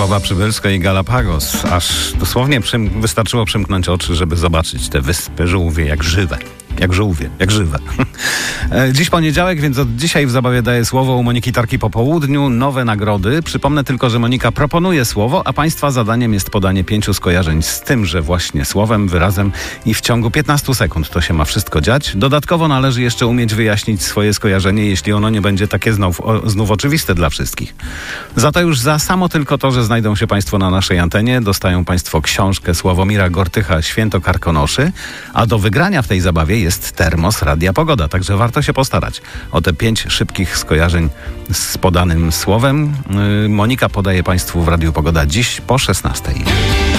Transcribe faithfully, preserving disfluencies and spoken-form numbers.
Wyspowa Przybylska i Galapagos. Aż dosłownie przym- wystarczyło przymknąć oczy, żeby zobaczyć te wyspy żółwie jak żywe. Jak żółwie, jak żywe. Dziś poniedziałek, więc od dzisiaj w zabawie daję słowo u Moniki Tarki po południu. Nowe nagrody. Przypomnę tylko, że Monika proponuje słowo, a Państwa zadaniem jest podanie pięciu skojarzeń z tymże właśnie słowem, wyrazem i w ciągu piętnastu sekund to się ma wszystko dziać. Dodatkowo należy jeszcze umieć wyjaśnić swoje skojarzenie, jeśli ono nie będzie takie znów, o, znów oczywiste dla wszystkich. Za to już za samo tylko to, że znajdą się Państwo na naszej antenie, dostają Państwo książkę Sławomira Gortycha Święto Karkonoszy, a do wygrania w tej zabawie jest termos Radia Pogoda, także warto się postarać o te pięć szybkich skojarzeń z podanym słowem. Monika podaje Państwu w Radiu Pogoda dziś po szesnastej.